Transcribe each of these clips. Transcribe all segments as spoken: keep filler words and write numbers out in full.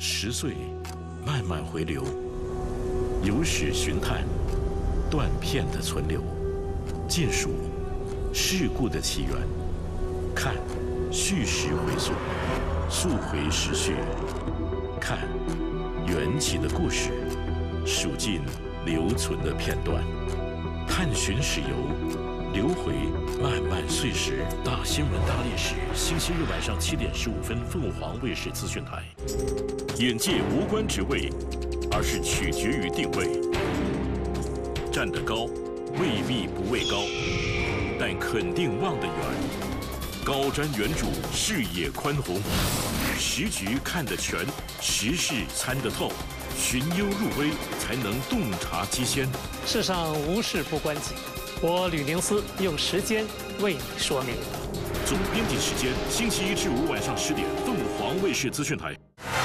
十岁慢慢回流，有史寻探，断片的存留，尽数事故的起源，看叙事回溯，溯回时序，看缘起的故事，数尽留存的片段，探寻史游，流回漫漫岁时。大新闻大历史，星期日晚上七点十五分，凤凰卫视资讯台。眼界无关职位，而是取决于定位。站得高，未必不畏高，但肯定望得远。高瞻远瞩，视野宽宏，时局看得全，时事参得透，寻幽入微，才能洞察机先。 世上无事不关己，我吕宁思用时间为你说明。 总编辑时间：星期一至五晚上十点，凤凰卫视资讯台。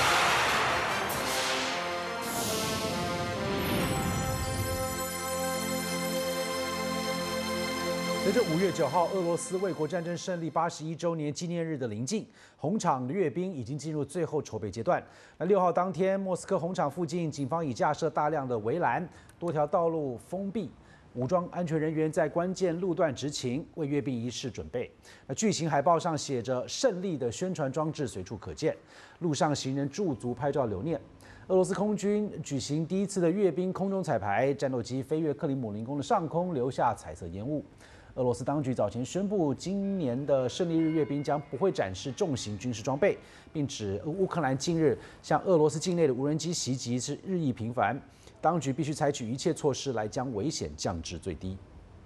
随着五月九号俄罗斯卫国战争胜利八十一周年纪念日的临近，红场阅兵已经进入最后筹备阶段。那六号当天，莫斯科红场附近，警方已架设大量的围栏，多条道路封闭，武装安全人员在关键路段执勤，为阅兵仪式准备。那巨型海报上写着“胜利”的宣传装置随处可见，路上行人驻足拍照留念。俄罗斯空军举行第一次的阅兵空中彩排，战斗机飞越克里姆林宫的上空，留下彩色烟雾。俄罗斯当局早前宣布，今年的胜利日阅兵将不会展示重型军事装备，并指乌克兰近日向俄罗斯境内的无人机袭击是日益频繁，当局必须采取一切措施来将危险降至最低。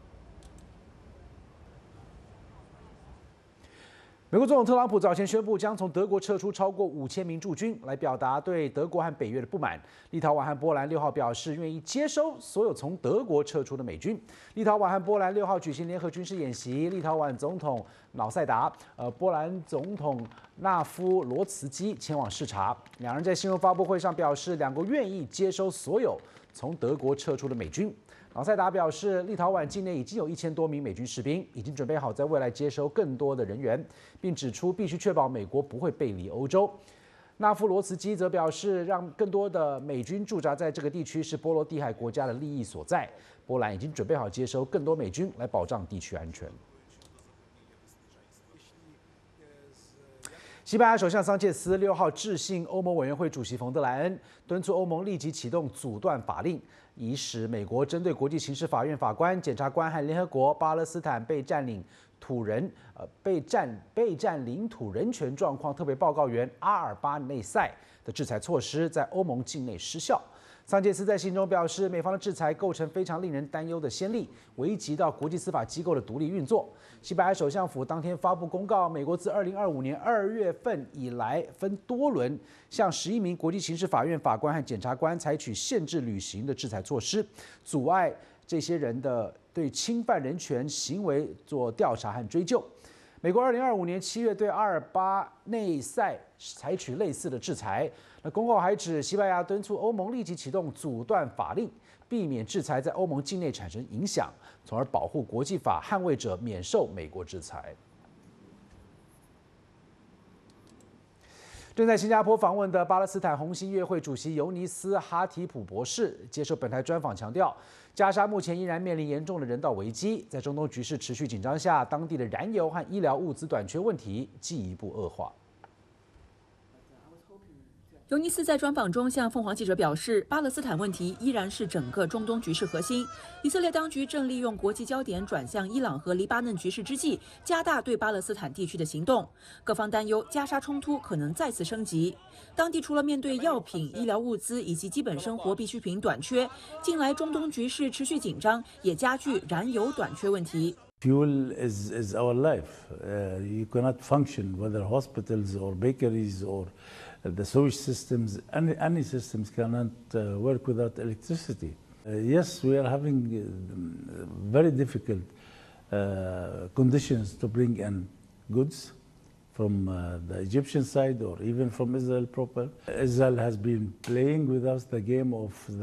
美国总统特朗普早前宣布，将从德国撤出超过五千名驻军，来表达对德国和北约的不满。立陶宛和波兰六号表示愿意接收所有从德国撤出的美军。立陶宛和波兰六号举行联合军事演习，立陶宛总统瑙塞达、呃，波兰总统纳夫罗茨基前往视察。两人在新闻发布会上表示，两国愿意接收所有从德国撤出的美军。瑙塞达表示，立陶宛境内已经有一千多名美军士兵，已经准备好在未来接收更多的人员，并指出必须确保美国不会背离欧洲。纳夫罗茨基则表示，让更多的美军驻扎在这个地区是波罗的海国家的利益所在。波兰已经准备好接收更多美军来保障地区安全。西班牙首相桑切斯六号致信欧盟委员会主席冯德莱恩，敦促欧盟立即启动阻断法令，以使美国针对国际刑事法院法官、检察官和联合国巴勒斯坦被占领土人呃被占被占领土人权状况特别报告员阿尔巴内塞的制裁措施在欧盟境内失效。桑切斯在信中表示，美方的制裁构成非常令人担忧的先例，危及到国际司法机构的独立运作。西班牙首相府当天发布公告，美国自二零二五年二月份以来，分多轮向十一名国际刑事法院法官和检察官采取限制履行的制裁措施，阻碍这些人的对侵犯人权行为做调查和追究。美国二零二五年七月对阿尔巴内塞采取类似的制裁。那公告还指，西班牙敦促欧盟立即启动阻断法令，避免制裁在欧盟境内产生影响，从而保护国际法捍卫者免受美国制裁。正在新加坡访问的巴勒斯坦红新月会主席尤尼斯·哈提普博士接受本台专访强调，加沙目前依然面临严重的人道危机，在中东局势持续紧张下，当地的燃油和医疗物资短缺问题进一步恶化。 尤尼斯在专访中向凤凰记者表示，巴勒斯坦问题依然是整个中东局势核心。以色列当局正利用国际焦点转向伊朗和黎巴嫩局势之际，加大对巴勒斯坦地区的行动。各方担忧加沙冲突可能再次升级。当地除了面对药品、医疗物资以及基本生活必需品短缺，近来中东局势持续紧张，也加剧燃油短缺问题。 Fuel is, is our life. Uh, you cannot function, whether hospitals or bakeries or the sewage systems, any, any systems cannot uh, work without electricity. Uh, yes, we are having uh, very difficult uh, conditions to bring in goods from uh, the Egyptian side or even from Israel proper. Israel has been playing with us the game of